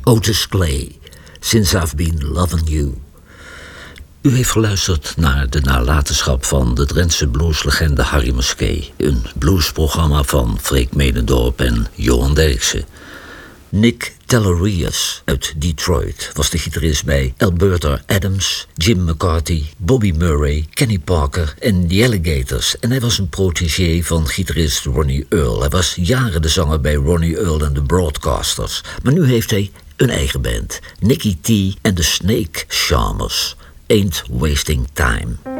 Otis Clay, Since I've Been Loving You. U heeft geluisterd naar de nalatenschap van de Drentse blueslegende Harry Musquet. Een bluesprogramma van Freek Medendorp en Johan Derksen. Nick Tellerius uit Detroit was de gitarist bij Alberta Adams, Jim McCarthy, Bobby Murray, Kenny Parker en The Alligators. En hij was een protégé van gitarist Ronnie Earl. Hij was jaren de zanger bij Ronnie Earl en de Broadcasters. Maar nu heeft hij een eigen band, Nicky T en de Snake Charmers. Ain't Wasting Time.